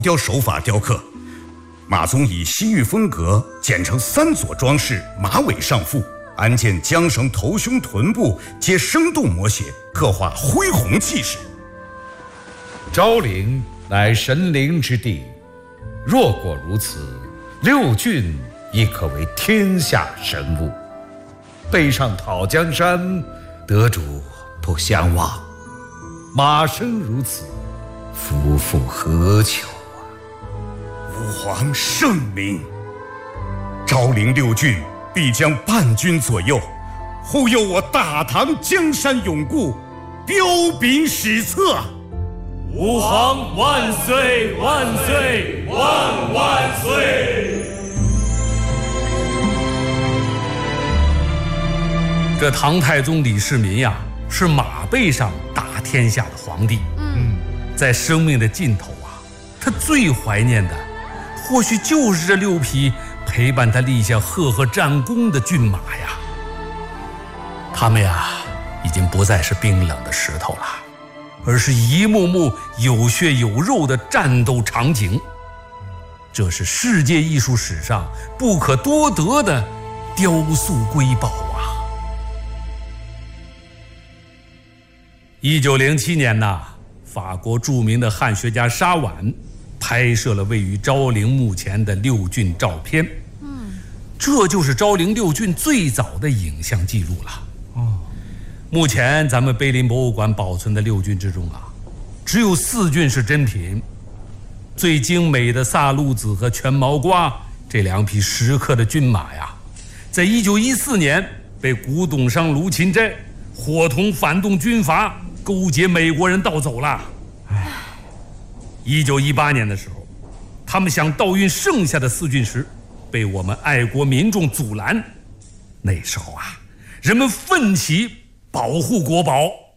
雕手法雕刻。马鬃以西域风格剪成3撮装饰，马尾上覆，鞍件缰绳头胸臀部皆生动摹写，刻画恢宏气势。 昭陵乃神灵之地，若果如此，6郡亦可为天下神物。背上讨江山，得主不相忘。马生如此，夫复何求啊？ 吾皇圣明，昭陵6郡必将半军左右，护佑我大唐江山永固，彪炳史册。 吾皇万岁万岁万万岁！ 这唐太宗李世民呀，是马背上打天下的皇帝。在生命的尽头啊，他最怀念的，或许就是这6匹陪伴他立下赫赫战功的骏马呀。他们呀，已经不再是冰冷的石头了，而是一幕幕有血有肉的战斗场景。这是世界艺术史上不可多得的雕塑瑰宝啊！1907年呐，法国著名的汉学家沙婉拍摄了位于昭陵墓前的6郡照片。这就是昭陵6郡最早的影像记录了。目前咱们碑林博物馆保存的6郡之中啊，只有4郡是真品。最精美的萨路子和全毛瓜这2匹石刻的骏马呀，在1914年被古董商卢芹斋伙同反动军阀勾结美国人盗走了。1918年的时候，他们想盗运剩下的4郡时，被我们爱国民众阻拦。那时候啊，人们奋起保护国宝。